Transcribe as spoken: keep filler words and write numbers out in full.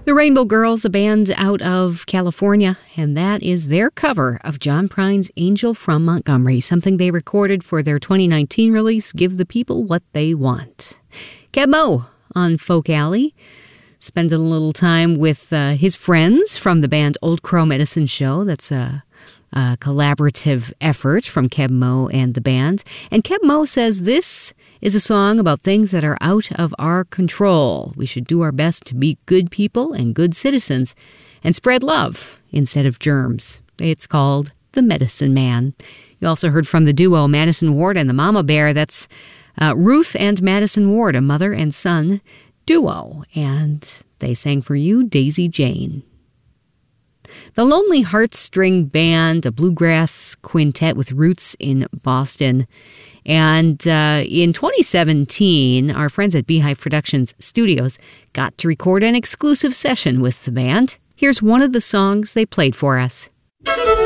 The Rainbow Girls, a band out of California, and that is their cover of John Prine's Angel from Montgomery, something they recorded for their twenty nineteen release, Give the People What They Want. Keb' Mo' on Folk Alley, spending a little time with uh, his friends from the band Old Crow Medicine Show. That's a, a collaborative effort from Keb' Mo' and the band. And Keb' Mo' says this is a song about things that are out of our control. We should do our best to be good people and good citizens and spread love instead of germs. It's called The Medicine Man. You also heard from the duo Madison Ward and the Mama Bear. That's uh, Ruth and Madison Ward, a mother and son duo. And they sang for you Daisy Jane. The Lonely Hearts String Band, a bluegrass quintet with roots in Boston. And uh, in twenty seventeen, our friends at Beehive Productions Studios got to record an exclusive session with the band. Here's one of the songs they played for us.